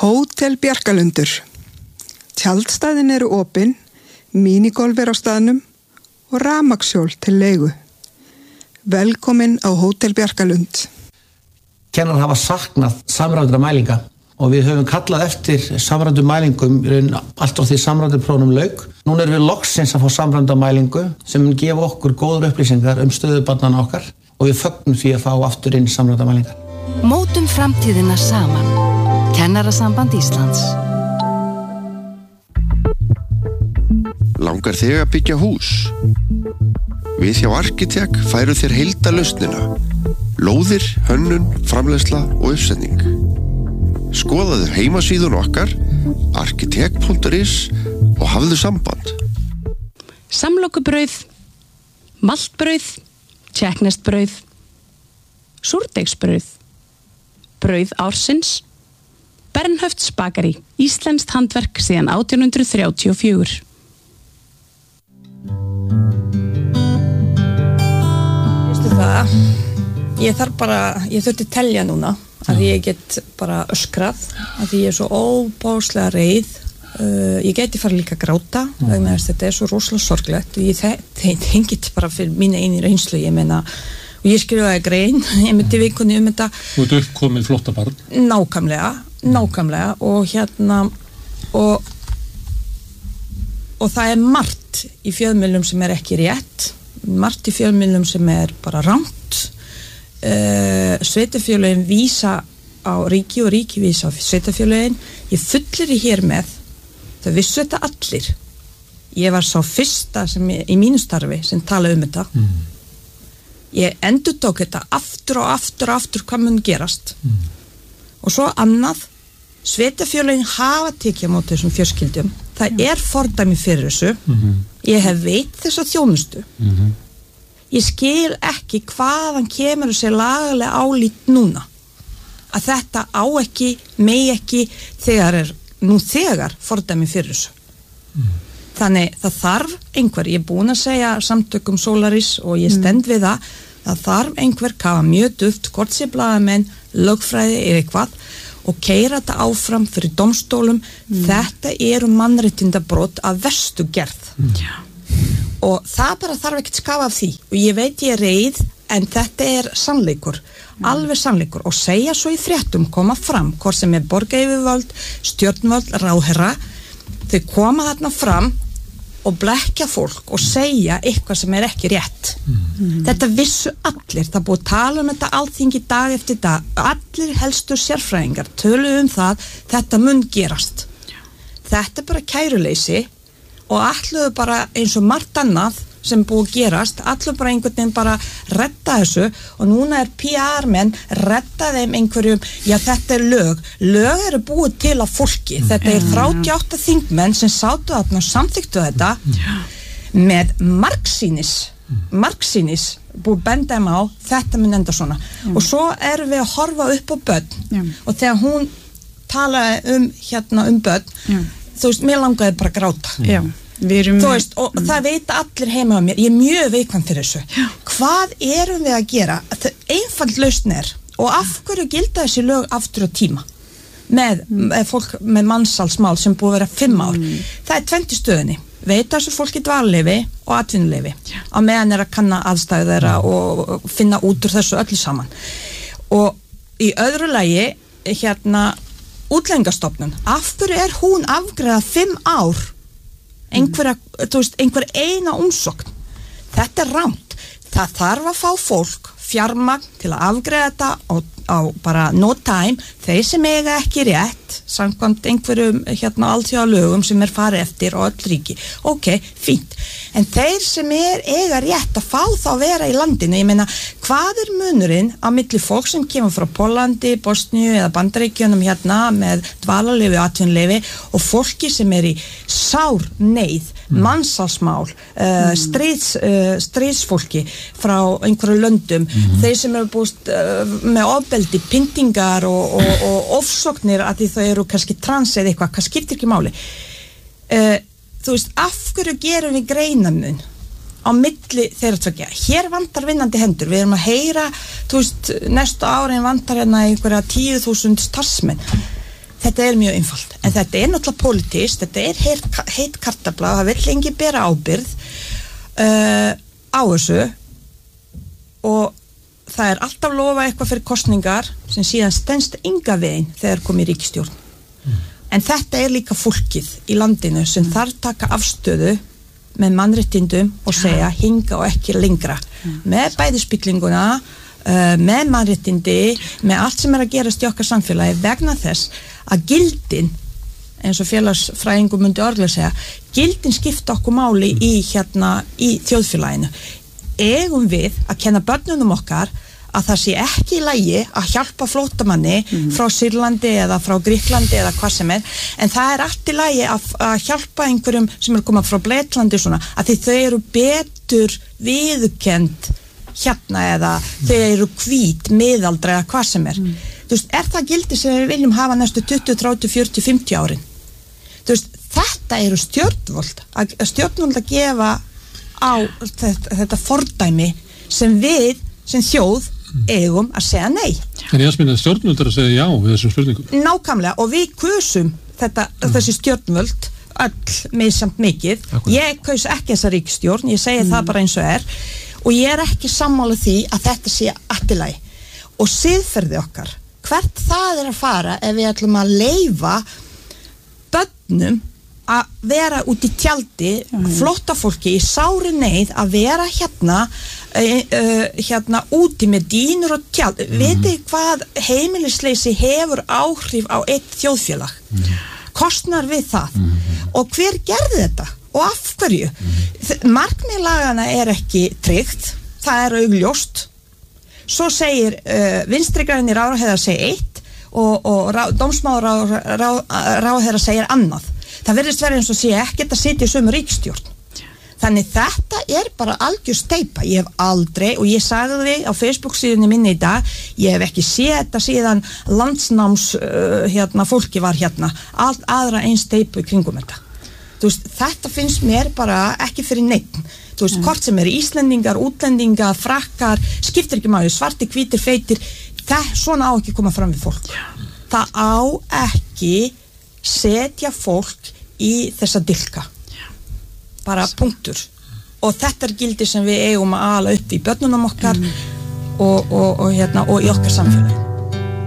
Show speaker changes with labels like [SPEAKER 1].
[SPEAKER 1] Hótel Bjarkalundur. Tjaldstæðin eru opin, mínigolf á staðnum og rafmagnshjól til leigu. Velkomin á Hótel Bjarkalund.
[SPEAKER 2] Kennarar hafa saknað samræmdra mælinga og við höfum kallað eftir samræmdum mælingum allt frá því samræmduprófunum lauk. Núna erum við loksins að fá samræmda mælingu sem mun gefa okkur góðar upplýsingar stöðu barnanna okkar og við fögnum því að fá aftur inn samræmda mælingar.
[SPEAKER 3] Mótum framtíðina saman. Kennarasamband Íslands.
[SPEAKER 4] Langar þig að byggja hús? Við hjá Arkitek færum þér heildarlausnina. Lóðir, hönnun, framleiðsla og uppsetning. Skoðaðu heimasíðun okkar, arkitek.is og hafðu samband.
[SPEAKER 5] Samlokubrauð, maltbrauð, tékkneskt súrdeigsbrauð, brauð ársins, Bernhöfts bakari, íslenskt handverk síðan 1834.
[SPEAKER 6] Veistu það, ég þurfti telja núna að ég get bara öskrað, að ég svo óbáslega reið. Ég gæti fara líka að gráta vegna þess að þetta svo rosalega sorglegt og ég tengið bara fyrir mína eini reynslu, ég meina, og ég skrifaði grein, ég myndi vikunni þetta.
[SPEAKER 7] Þú ert uppkomið flóttabarn.
[SPEAKER 6] Nákvæmlega og það margt í fjölmiðlum sem ekki rétt, margt í fjölmiðlum sem bara rangt. Sveitarfélögin vísa á ríki og ríki vísa á sveitarfélögin. Ég fullyri hér með, það vissu þetta allir. Ég var sá fyrsta sem í mínu starfi sem talaði þetta. Ég endurtók þetta aftur og aftur hvað mun gerast. Og svo annað, sveitarfélögin hafa tekið á móti þessum fjölskyldum. Það fordæmi fyrir þessu. Ég hef veit þessa þjónustu. Ég skil ekki hvaðan kemur þessi lagalega álít núna. Að þetta á ekki, megi ekki, þegar fordæmi fyrir þessu. Þannig það þarf einhver, ég búin að segja samtökum Solaris og ég stend við það þarf einhver kafa mjög duft, hvort sé blaðamenn, lögfræði eða eitthvað og keyra þetta áfram fyrir dómstólum. Þetta mannréttindabrot af verstu gerð. Og það bara þarf ekkert skafa af því og ég veit ég reið en þetta sannleikur, alveg sannleikur og segja svo í fréttum, koma fram hvort sem borgaryfirvöld, stjórnvöld, ráðherra, þau koma þarna fram og blekkja fólk og segja eitthvað sem ekki rétt. Þetta vissu allir, það búið að tala þetta Alþingi dag eftir dag, allir helstu sérfræðingar töluðu það, þetta mun gerast. Þetta bara kæruleysi og ætluðu bara eins og margt annað sem búið að gerast, ætluðu bara einhvern veginn bara redda þessu og núna PR-menn redda þeim einhverjum, já þetta lög eru búið til af fólki, þetta 38 þingmenn sem sátu þarna og samþykktu þetta með margsýnis búið benda þeim á, þetta mun enda svona og svo erum við að horfa upp á börn og þegar hún talaði um börn, þú veist, mér langaði bara að gráta. Þú veist, og það veit allir heima á mér, ég mjög veikvann fyrir þessu. Hvað erum við að gera? Einfald lausn og af hverju gilda þessi lög aftur á tíma með fólk með mansalsmál sem búið að vera 5 ár. Það 20 stöðinni. Veita þessu fólki dvalarleyfi og atvinnuleyfi á meðan að kanna aðstæður þeirra og finna út úr þessu öllu saman. Og í öðru lagi, Útlendingastofnun, af hverju hún afgreiða 5 ár? Einhver eina umsókn. Þetta rangt. Það þarf að fá fólk fjármagn til að afgreiða þetta á bara no time, þeir sem eiga ekki rétt samkvæmt einhverjum alþjóðalögum sem farið eftir og öll ríki. Ok, fínt. En þeir sem eiga rétt að fá þá að vera í landinu, ég meina, hvað munurinn á milli fólk sem kemur frá Póllandi, Bosníu eða Bandaríkjunum með dvalarleyfi og atvinnuleyfi og fólki sem í sár neyð, mansalsmál, stríðsfólki frá einhverju löndum, þeir sem búist með ofbeldi, pyntingar og ofsóknir að því þau eru kannski trans eða eitthvað, hvað skiptir ekki máli. Þú veist, af hverju gerum við greinamun á milli þeirra tveggja? Hér vantar vinnandi hendur, við erum að heyra, þú veist, næstu árin vantar einhverja 10.000 starfsmenn. þetta mjög einfalt, en þetta náttúrulega pólitískt, þetta heit kartafla, það vill enginn bera ábyrgð á þessu og það alltaf lofa eitthvað fyrir kosningar sem síðan stenst enga veginn þegar komið ríkisstjórn. En þetta líka fólkið í landinu sem þarf taka afstöðu með mannréttindum og segja hinga og ekki lengra. Með bæði spillinguna, með mannréttindi, með allt sem að gerast í okkar samfélagi vegna þess að gildin, eins og félagsfræðingur myndi örgulega segja, gildin skipta okkur máli í þjóðfélaginu. Eigum við að kenna börnunum okkar að það sé ekki í lagi að hjálpa flóttamanni frá Sýrlandi eða frá Gríklandi eða hvað sem en það allt í lagi að hjálpa einhverjum sem komað frá Breitlandi svona, að því þau eru betur viðurkennd hérna eða þau hvít, miðaldra eða hvað sem Þú veist, það gildi sem við viljum hafa næstu 20, 30, 40, 50 árin? Þú veist, þetta eru stjórnvöld að gefa á þetta fordæmi sem við, sem þjóð eigum að segja nei.
[SPEAKER 7] En Jasmín, stjórnvöld að segja já við þessum spurningum? Nákvæmlega,
[SPEAKER 6] og við kusum þessi stjórnvöld öll missamt mikið. Ég kaus ekki þessa ríkisstjórn, ég segi það bara eins og og ég ekki sammála því að þetta sé allt í lagi. Og siðferði okkar, hvert það að fara ef við ætlum að leyfa börnum að vera út í tjaldi, flóttafólki í sári neyð að vera hérna úti með dýnur og tjald. Vitið hvað heimilisleysi hefur áhrif á eitt þjóðfélag? Kostnar við það? Og hver gerði þetta? Og af hverju? Markmið lagana ekki tryggt, það augljóst. Svo segir vinstrigrænir ráðherra segir eitt og dómsmálaráðherra segir annað. Það virðist vera eins og sé ekkert að sitja í sömu ríkisstjórn. Þannig þetta bara algjör steypa. Ég hef aldrei, og ég sagði á Facebook síðunni minni í dag, ég hef ekki séð þetta síðan landsnáms fólki var allt aðra eins steypu í kringum þetta. Þú veist, þetta finnst mér bara ekki fyrir neitt. Þú veist, hvort sem Íslendingar, útlendingar, frakkar, skiptir ekki máli, svartir, hvítir, feitir, svona á ekki koma fram við fólk. Það á ekki setja fólk í þessa dilka. Bara punktur. Og þetta gildi sem við eigum að ala upp í börnunum okkar og í okkar samfélagi.